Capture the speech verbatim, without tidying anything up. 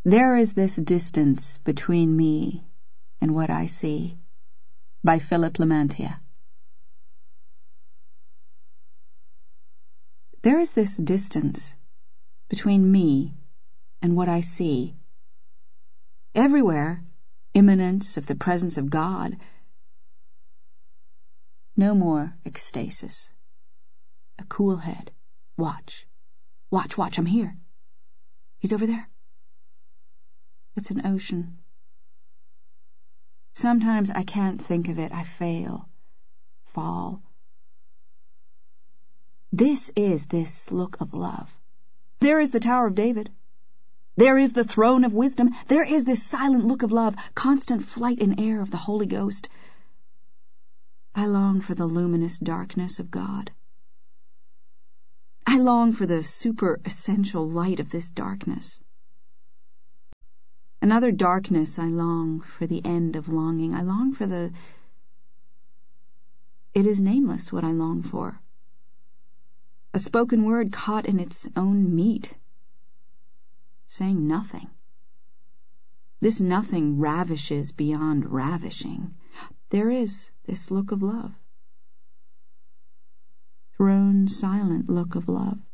There is this distance between me and what I see. By Philip Lamantia. There is this distance between me and what I see. Everywhere, imminence of the presence of God. No more ecstasis. A cool head. Watch. Watch, watch, I'm here. He's over there. It's an ocean. Sometimes I can't think of it. I fail. Fall. This is this look of love. There is the Tower of David. There is the throne of wisdom. There is this silent look of love, constant flight in air of the Holy Ghost. I long for the luminous darkness of God. I long for the super essential light of this darkness. Another darkness, I long for the end of longing. I long for the... It is nameless what I long for. A spoken word caught in its own meat, saying nothing. This nothing ravishes beyond ravishing. There is this look of love. Throne silent look of love.